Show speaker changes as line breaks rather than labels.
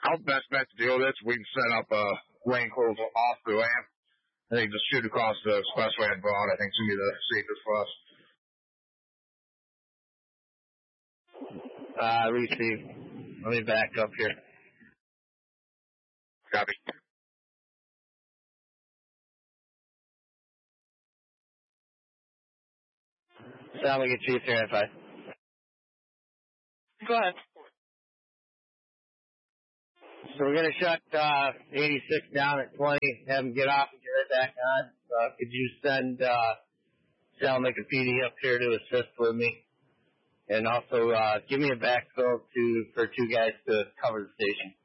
How's the best bet to deal with this? We can set up a lane close off the ramp. I think just shoot across the expressway and Broad. I think it's going to be the safest for us.
Receive. Let me back up here.
Copy.
Sound like a Chief here, if I.
Go ahead.
So we're going to shut 86 down at 20, have them get off and get right back on. Could you send Sal McAfee up here to assist with me? And also give me a backfill for 2 guys to cover the station.